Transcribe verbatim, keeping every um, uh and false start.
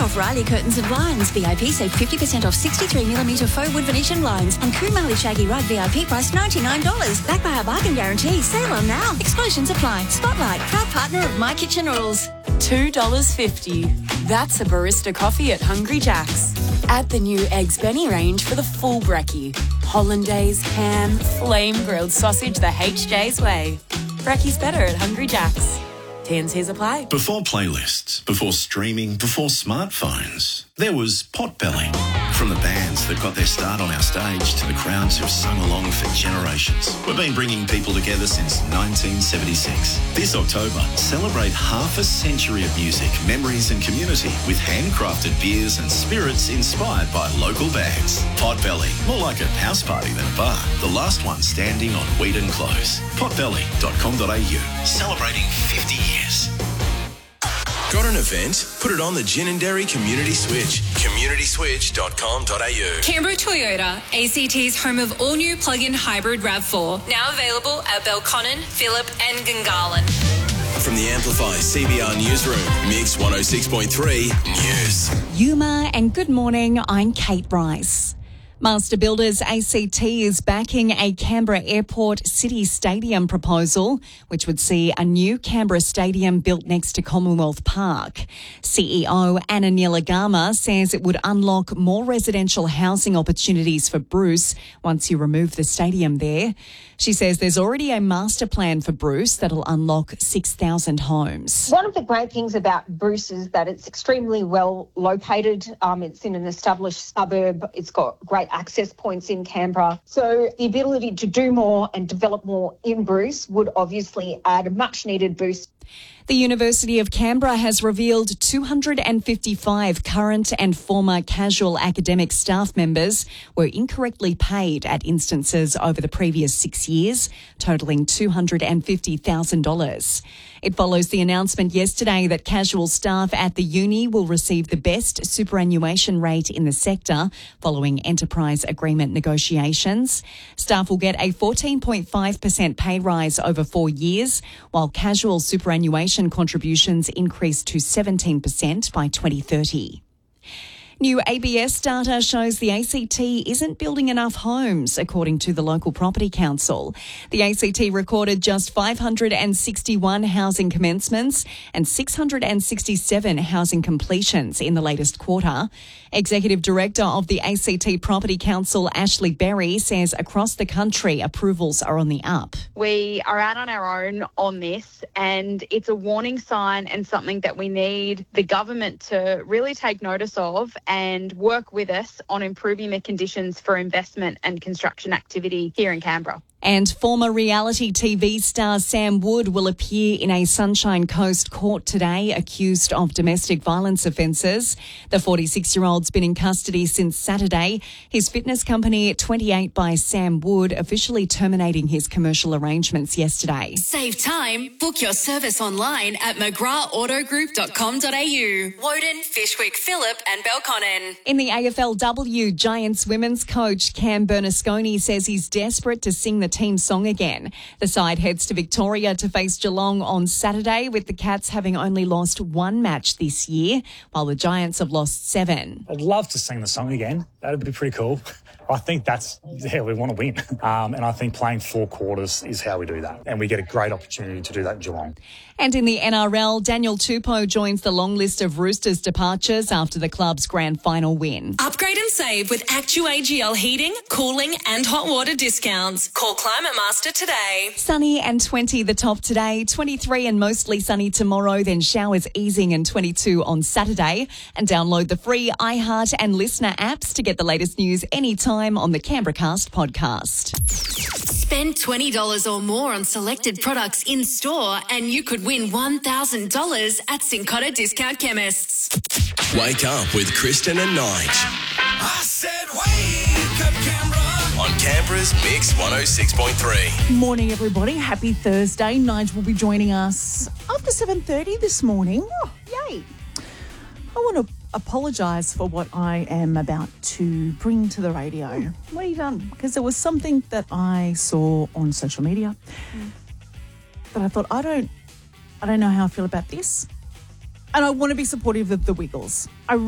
off Riley Curtains and Blinds. V I P save fifty percent off sixty-three millimetre faux wood Venetian blinds. And Kumali Shaggy Rug V I P price ninety-nine dollars. Backed by our bargain guarantee. Sale on now. Exclusions apply. Spotlight, proud partner of My Kitchen Rules. two dollars fifty. That's a barista coffee at Hungry Jack's. Add the new Eggs Benny range for the full brekkie. Hollandaise, ham, flame-grilled sausage the H J's way. Brekkie's better at Hungry Jack's. T and C's apply. Before playlists, before streaming, before smartphones, there was Potbelly. From the bands that got their start on our stage to the crowds who've sung along for generations. We've been bringing people together since nineteen seventy-six. This October, celebrate half a century of music, memories and community with handcrafted beers and spirits inspired by local bands. Potbelly, more like a house party than a bar. The last one standing on Whedon Close. potbelly dot com dot a u. Celebrating fifty years. Got an event? Put it on the Gin and Dairy Community Switch. community switch dot com dot a u. Canberra Toyota, A C T's home of all-new plug-in hybrid RAV four. Now available at Belconnen, Phillip and Gungahlin. From the Amplify C B R Newsroom, Mix one oh six point three News. Yuma, and good morning, I'm Kate Bryce. Master Builders A C T is backing a Canberra Airport City Stadium proposal, which would see a new Canberra stadium built next to Commonwealth Park. C E O Anna Nilagama says it would unlock more residential housing opportunities for Bruce once you remove the stadium there. She says there's already a master plan for Bruce that'll unlock six thousand homes. One of the great things about Bruce is that it's extremely well located. Um, it's in an established suburb. It's got great access points in Canberra. So the ability to do more and develop more in Bruce would obviously add a much needed boost. The University of Canberra has revealed two hundred fifty-five current and former casual academic staff members were incorrectly paid at instances over the previous six years, totalling two hundred fifty thousand dollars. It follows the announcement yesterday that casual staff at the uni will receive the best superannuation rate in the sector following enterprise agreement negotiations. Staff will get a fourteen point five percent pay rise over four years, while casual superannuation contributions increase to seventeen percent by twenty thirty. New A B S data shows the A C T isn't building enough homes, according to the local property council. The A C T recorded just five hundred sixty-one housing commencements and six hundred sixty-seven housing completions in the latest quarter. Executive Director of the A C T Property Council, Ashley Berry, says across the country approvals are on the up. We are out on our own on this, and it's a warning sign and something that we need the government to really take notice of and work with us on improving the conditions for investment and construction activity here in Canberra. And former reality T V star Sam Wood will appear in a Sunshine Coast court today, accused of domestic violence offences. The forty-six-year-old's been in custody since Saturday. His fitness company, twenty-eight by Sam Wood, officially terminating his commercial arrangements yesterday. Save time. Book your service online at mcgrath auto group dot com dot a u. Woden, Fishwick, Phillip and Belconnen. In the A F L W, Giants women's coach Cam Bernasconi says he's desperate to sing the team song again. The side heads to Victoria to face Geelong on Saturday, with the Cats having only lost one match this year, while the Giants have lost seven. I'd love to sing the song again. That'd be pretty cool. I think that's, yeah, we want to win. Um, and I think playing four quarters is how we do that. And we get a great opportunity to do that in Geelong. And in the N R L, Daniel Tupou joins the long list of Roosters departures after the club's grand final win. Upgrade and save with Actu A G L heating, cooling and hot water discounts. Call Climate Master today. Sunny and twenty the top today, twenty-three and mostly sunny tomorrow, then showers easing and twenty-two on Saturday. And download the free iHeart and Listener apps to get the latest news anytime on the Canberra Cast podcast. Spend twenty dollars or more on selected products in store and you could win one thousand dollars at Cincotta Discount Chemists. Wake up with Kristen and Nige. I said wake up, Canberra. On Canberra's Mix one oh six point three. Morning, everybody. Happy Thursday. Nige will be joining us after seven thirty this morning. Oh, yay. I want to apologise for what I am about to bring to the radio. Mm. What have you done? Because there was something that I saw on social media mm. that I thought, I don't, I don't know how I feel about this. And I want to be supportive of the Wiggles. I